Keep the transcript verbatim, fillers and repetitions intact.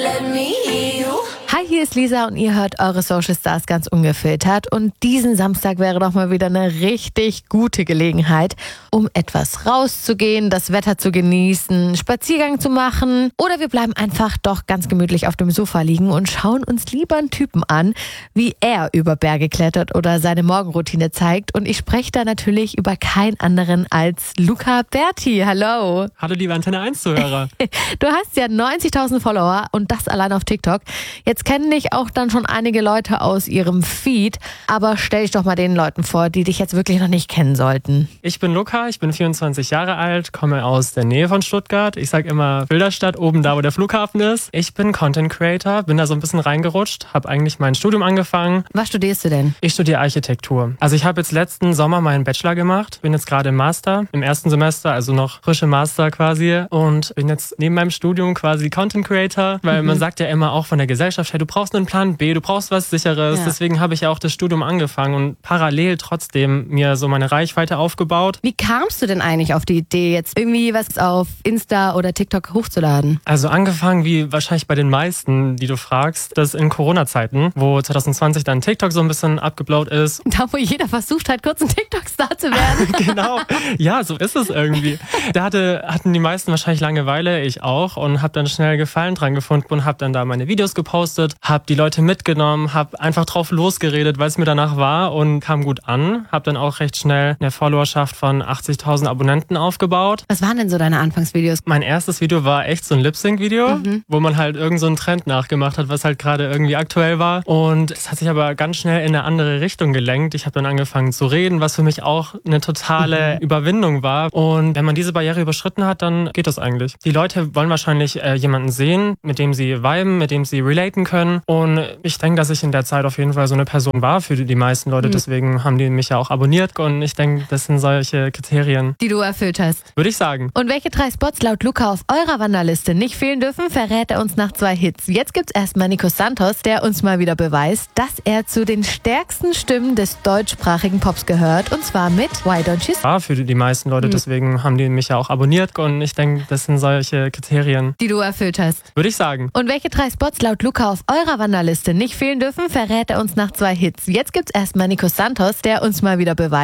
let me hear you. Hi, hier ist Lisa und ihr hört eure Social Stars ganz ungefiltert. Und diesen Samstag wäre doch mal wieder eine richtig gute Gelegenheit, um etwas rauszugehen, das Wetter zu genießen, Spaziergang zu machen. Oder wir bleiben einfach doch ganz gemütlich auf dem Sofa liegen und schauen uns lieber einen Typen an, wie er über Berge klettert oder seine Morgenroutine zeigt. Und ich spreche da natürlich über keinen anderen als Luca Berti. Hallo. Hallo, liebe Antenne eins Zuhörer. Du hast ja neunzigtausend Follower und das allein auf TikTok. Jetzt kennen dich auch dann schon einige Leute aus ihrem Feed, aber stell dich doch mal den Leuten vor, die dich jetzt wirklich noch nicht kennen sollten. Ich bin Luca, ich bin vierundzwanzig Jahre alt, komme aus der Nähe von Stuttgart. Ich sag immer Bilderstadt, oben da, wo der Flughafen ist. Ich bin Content Creator, bin da so ein bisschen reingerutscht, habe eigentlich mein Studium angefangen. Was studierst du denn? Ich studiere Architektur. Also ich habe jetzt letzten Sommer meinen Bachelor gemacht, bin jetzt gerade im Master, im ersten Semester, also noch frische Master quasi und bin jetzt neben meinem Studium quasi Content Creator, weil mhm. man sagt ja immer auch von der Gesellschaft, hey, du brauchst einen Plan B, du brauchst was Sicheres. Ja. Deswegen habe ich ja auch das Studium angefangen und parallel trotzdem mir so meine Reichweite aufgebaut. Wie kamst du denn eigentlich auf die Idee, jetzt irgendwie was auf Insta oder TikTok hochzuladen? Also angefangen wie wahrscheinlich bei den meisten, die du fragst, das in Corona-Zeiten, wo zwanzig zwanzig dann TikTok so ein bisschen abgeblaut ist. Da, wo jeder versucht hat, kurz ein TikTok-Star zu werden. Genau, ja, so ist es irgendwie. Da hatte, hatten die meisten wahrscheinlich Langeweile, ich auch, und habe dann schnell Gefallen dran gefunden und habe dann da meine Videos gepostet, habe die Leute mitgenommen, habe einfach drauf losgeredet, weil es mir danach war und kam gut an. Habe dann auch recht schnell eine Followerschaft von achtzigtausend Abonnenten aufgebaut. Was waren denn so deine Anfangsvideos? Mein erstes Video war echt so ein Lip-Sync-Video, mhm. wo man halt irgend so einen Trend nachgemacht hat, was halt gerade irgendwie aktuell war. Und es hat sich aber ganz schnell in eine andere Richtung gelenkt. Ich habe dann angefangen zu reden, was für mich auch eine totale mhm. Überwindung war. Und wenn man diese Barriere überschritten hat, dann geht das eigentlich. Die Leute wollen wahrscheinlich äh, jemanden sehen, mit dem sie viben, mit dem sie relaten können. Und ich denke, dass ich in der Zeit auf jeden Fall so eine Person war für die meisten Leute. Mhm. Deswegen haben die mich ja auch abonniert. Und ich denke, das sind solche Kriterien, die du erfüllt hast. Würde ich sagen. Und welche drei Spots laut Luca auf eurer Wanderliste nicht fehlen dürfen, verrät er uns nach zwei Hits. Jetzt gibt's erstmal Nico Santos, der uns mal wieder beweist, dass er zu den stärksten Stimmen des deutschsprachigen Pops gehört. Und zwar mit Why Don't You? War für die meisten Leute. Mhm. Deswegen haben die mich ja auch abonniert. Und ich denke, das sind solche Kriterien, die du erfüllt hast. Würde ich sagen. Und welche drei Spots laut Luca auf eurer Wanderliste nicht fehlen dürfen, verrät er uns nach zwei Hits. Jetzt gibt's erstmal Nico Santos, der uns mal wieder beweist,